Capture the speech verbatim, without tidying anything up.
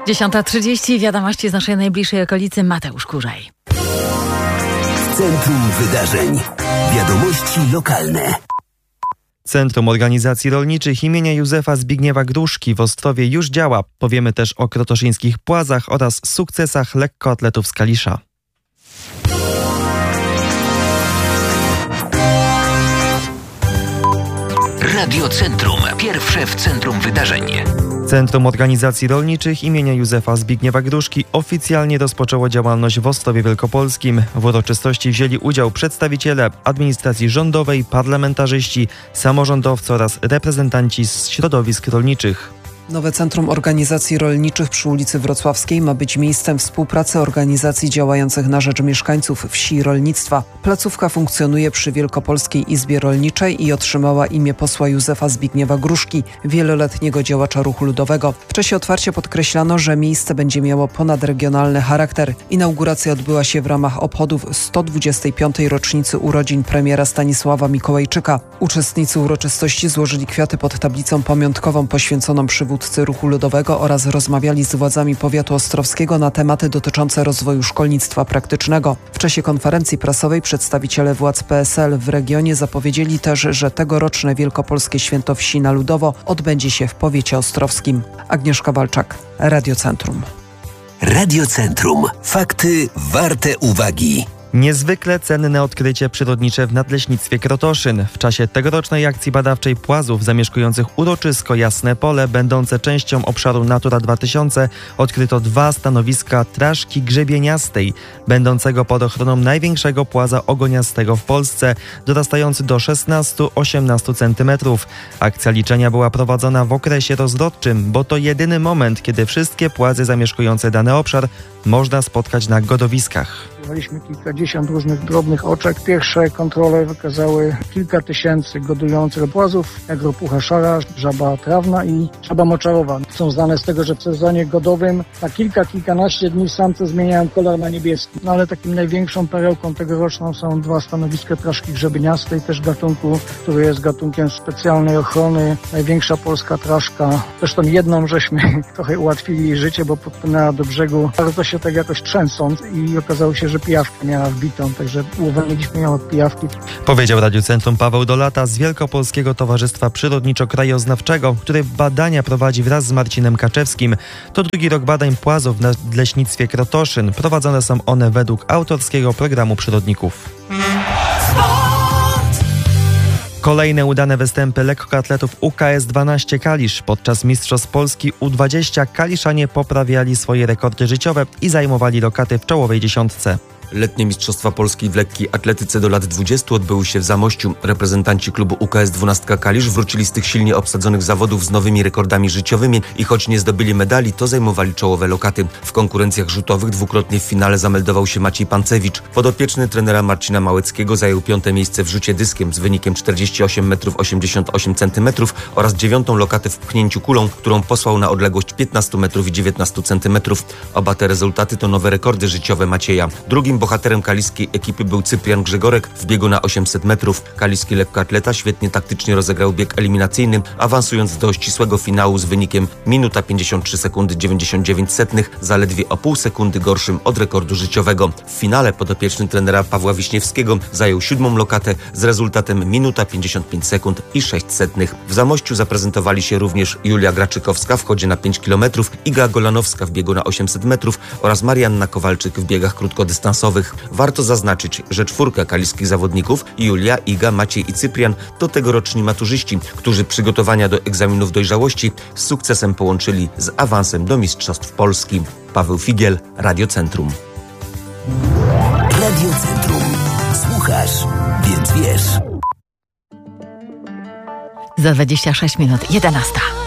dziesiąta trzydzieści, wiadomości z naszej najbliższej okolicy. Mateusz Kurzaj. Centrum Wydarzeń. Wiadomości lokalne. Centrum Organizacji Rolniczych imienia Józefa Zbigniewa Gruszki w Ostrowie już działa. Powiemy też o krotoszyńskich płazach oraz sukcesach lekkoatletów z Kalisza. Radio Centrum. Pierwsze w centrum wydarzeń. Centrum Organizacji Rolniczych imienia Józefa Zbigniewa Gruszki oficjalnie rozpoczęło działalność w Ostrowie Wielkopolskim. W uroczystości wzięli udział przedstawiciele administracji rządowej, parlamentarzyści, samorządowcy oraz reprezentanci z środowisk rolniczych. Nowe Centrum Organizacji Rolniczych przy ulicy Wrocławskiej ma być miejscem współpracy organizacji działających na rzecz mieszkańców wsi i rolnictwa. Placówka funkcjonuje przy Wielkopolskiej Izbie Rolniczej i otrzymała imię posła Józefa Zbigniewa Gruszki, wieloletniego działacza ruchu ludowego. W czasie otwarcia podkreślano, że miejsce będzie miało ponadregionalny charakter. Inauguracja odbyła się w ramach obchodów sto dwudziestej piątej rocznicy urodzin premiera Stanisława Mikołajczyka. Uczestnicy uroczystości złożyli kwiaty pod tablicą pamiątkową poświęconą przywódcy ruchu ludowego oraz rozmawiali z władzami powiatu ostrowskiego na tematy dotyczące rozwoju szkolnictwa praktycznego. W czasie konferencji prasowej przedstawiciele władz P S L w regionie zapowiedzieli też, że tegoroczne Wielkopolskie Święto Wsi na Ludowo odbędzie się w powiecie ostrowskim. Agnieszka Walczak, Radio Centrum. Radio Centrum. Fakty warte uwagi. Niezwykle cenne odkrycie przyrodnicze w Nadleśnictwie Krotoszyn. W czasie tegorocznej akcji badawczej płazów zamieszkujących uroczysko Jasne Pole, będące częścią obszaru Natura dwa tysiące, odkryto dwa stanowiska traszki grzebieniastej, będącego pod ochroną największego płaza ogoniastego w Polsce, dorastający do szesnaście do osiemnastu centymetrów. Akcja liczenia była prowadzona w okresie rozrodczym, bo to jedyny moment, kiedy wszystkie płazy zamieszkujące dany obszar można spotkać na godowiskach. Mieliśmy kilkadziesiąt różnych drobnych oczek. Pierwsze kontrole wykazały kilka tysięcy godujących płazów, jak ropucha szara, żaba trawna i żaba moczarowa. Są znane z tego, że w sezonie godowym na kilka, kilkanaście dni samce zmieniają kolor na niebieski. No ale takim największą perełką tegoroczną są dwa stanowiska traszki grzebieniastej, też gatunku, który jest gatunkiem specjalnej ochrony. Największa polska traszka. Zresztą jedną żeśmy trochę ułatwili jej życie, bo podpłynęła do brzegu, bardzo się tak jakoś trzęsąc i okazało się, że pijawkę miała wbitą, także uwolniliśmy ją od pijawki. Powiedział Radio Centrum Paweł Dolata z Wielkopolskiego Towarzystwa Przyrodniczo-Krajoznawczego, który badania prowadzi wraz z Marcinem Kaczewskim. To drugi rok badań płazów w Nadleśnictwie Krotoszyn. Prowadzone są one według autorskiego programu przyrodników. Kolejne udane występy lekkoatletów U K S dwanaście Kalisz. Podczas Mistrzostw Polski U dwadzieścia kaliszanie poprawiali swoje rekordy życiowe i zajmowali lokaty w czołowej dziesiątce. Letnie Mistrzostwa Polski w lekkiej atletyce do lat dwudziestu odbyły się w Zamościu. Reprezentanci klubu U K S dwanaście Kalisz wrócili z tych silnie obsadzonych zawodów z nowymi rekordami życiowymi i choć nie zdobyli medali, to zajmowali czołowe lokaty. W konkurencjach rzutowych dwukrotnie w finale zameldował się Maciej Pancewicz. Podopieczny trenera Marcina Małeckiego zajął piąte miejsce w rzucie dyskiem z wynikiem czterdzieści osiem metrów osiemdziesiąt osiem centymetrów oraz dziewiątą lokatę w pchnięciu kulą, którą posłał na odległość piętnaście metrów i dziewiętnaście centymetrów. Oba te rezultaty to nowe rekordy życiowe Macieja. Drugim bohaterem kaliskiej ekipy był Cyprian Grzegorek w biegu na osiemset metrów. Kaliski lekkoatleta świetnie taktycznie rozegrał bieg eliminacyjny, awansując do ścisłego finału z wynikiem minuta pięćdziesiąt trzy sekundy dziewięćdziesiąt dziewięć setnych, zaledwie o pół sekundy gorszym od rekordu życiowego. W finale podopieczny trenera Pawła Wiśniewskiego zajął siódmą lokatę z rezultatem minuta pięćdziesiąt pięć sekund i sześć setnych. W Zamościu zaprezentowali się również Julia Graczykowska w chodzie na pięć kilometrów, Iga Golanowska w biegu na osiemset metrów oraz Marianna Kowalczyk w biegach krótkodystansowych. Warto zaznaczyć, że czwórka kaliskich zawodników, Julia, Iga, Maciej i Cyprian, to tegoroczni maturzyści, którzy przygotowania do egzaminów dojrzałości z sukcesem połączyli z awansem do Mistrzostw Polski. Paweł Figiel, Radio Centrum. Radio Centrum. Słuchasz, więc wiesz. Za dwadzieścia sześć minut, jedenasta.